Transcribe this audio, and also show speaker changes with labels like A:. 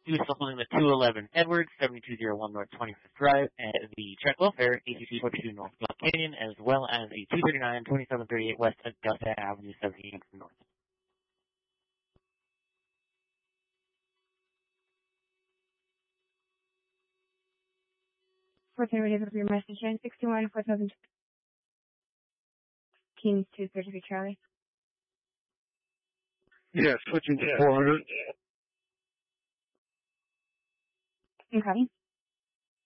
A: Do supplementing the 211 Edwards, 7201 North 25th Drive, and the Track Welfare, ACC 42 North Black Canyon, as well as the 239 2738 West Augusta Avenue, 17 North.
B: Ready for your message, 61 4000. Kings 233 Charlie.
C: Yeah, switching to 400.
B: Okay.